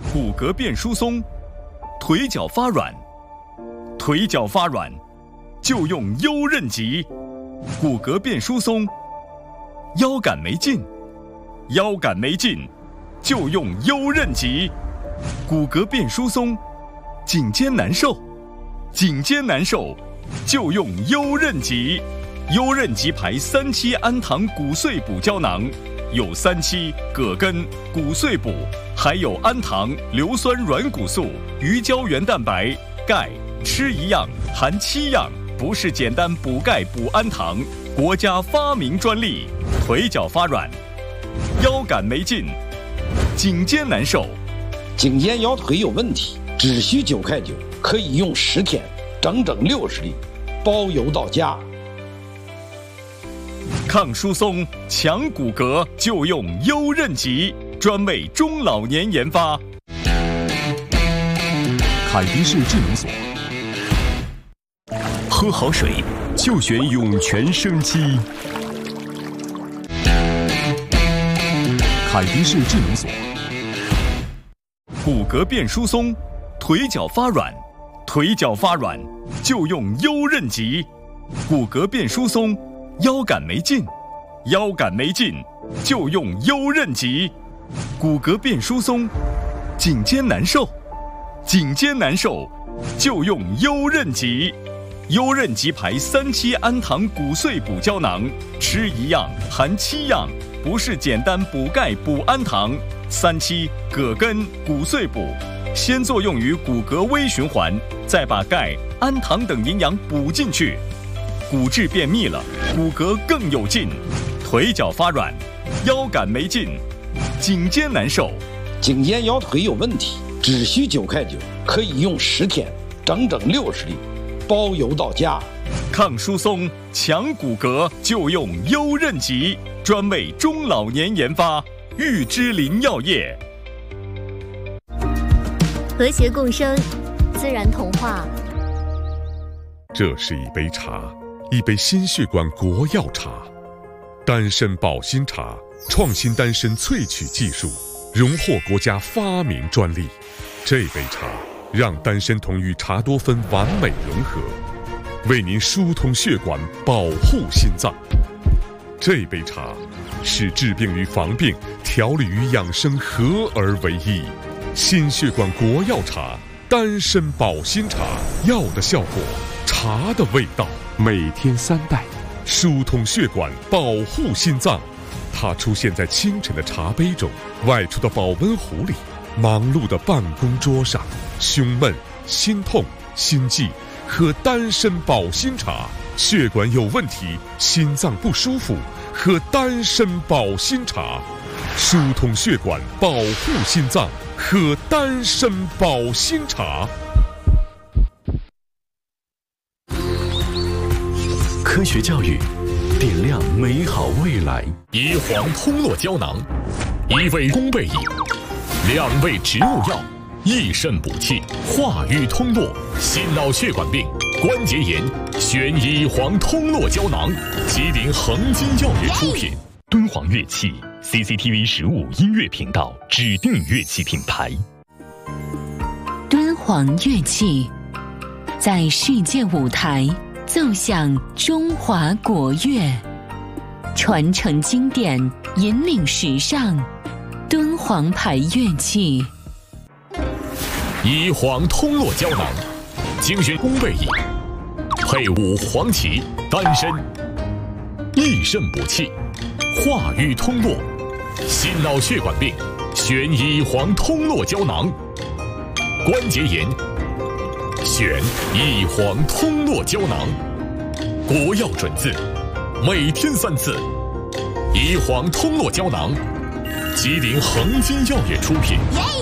骨骼变疏松，腿脚发软，腿脚发软就用优韧极；骨骼变疏松，腰杆没劲，腰杆没劲就用优韧极；骨骼变疏松，颈肩难受，颈肩难受就用优韧极。优韧极牌3期氨糖骨碎补胶囊，有3期、葛根、骨碎补，还有氨糖、硫酸软骨素、鱼胶原蛋白、钙，吃一样含7样，不是简单补钙补氨糖，国家发明专利。腿脚发软，腰杆没劲，颈肩难受， 颈肩腰腿有问题，只需9块9，可以用10天，整整60粒，包邮到家。 抗疏松、强骨骼就用优韧极，专为中老年研发。 凯迪士智能锁，喝好水就选涌泉生机。凯迪士智能锁， 骨骼变疏松，腿脚发软，腿脚发软就用优韧极；骨骼变疏松，腰杆没劲，腰杆没劲就用优韧极；骨骼变疏松，颈肩难受，颈肩难受就用优韧极。优韧极牌3期氨糖骨碎补胶囊，吃一样含7样，不是简单补钙补氨糖。3期、葛根、骨碎补，先作用于骨骼微循环，再把钙、氨糖等营养补进去。骨质变密了，骨骼更有劲。腿脚发软，腰杆没劲，颈肩难受， 颈肩腰腿有问题，只需9块9，可以用10天，整整60粒，包邮到家。 抗疏松、强骨骼就用优韧极，专为中老年研发。玉芝林药业， 和谐共生，自然童话。 这是一杯茶，一杯心血管国药茶，丹参保心茶，创新丹参萃取技术，荣获国家发明专利。这杯茶让丹参酮与茶多酚完美融合，为您疏通血管，保护心脏。这杯茶使治病与防病、调理与养生合而为一。心血管国药茶，丹参保心茶，药的效果，茶的味道。每天3袋，疏通血管，保护心脏。它出现在清晨的茶杯中，外出的保温壶里，忙碌的办公桌上。胸闷、心痛、心悸，喝丹参保心茶。血管有问题，心脏不舒服，喝丹参保心茶。疏通血管，保护心脏，喝丹参保心茶。 科学教育，点亮美好未来。 乙黄通络胶囊，1味宫贝益，2味植物药，益肾补气，化瘀通络，心脑血管病、关节炎，选乙黄通络胶囊。吉林恒金药业出品。 敦煌乐器 CCTV 15音乐频道指定乐器品牌。 敦煌乐器在世界舞台奏响中华国乐，传承经典，引领时尚。敦煌牌乐器， 乙黄通络胶囊，精选宫贝益，配伍黄芪、丹参，益肾补气，化瘀通络，心脑血管病，选乙黄通络胶囊。关节炎，选乙黄通络胶囊。国药准字，每天3次。乙黄通络胶囊，吉林恒金药业出品。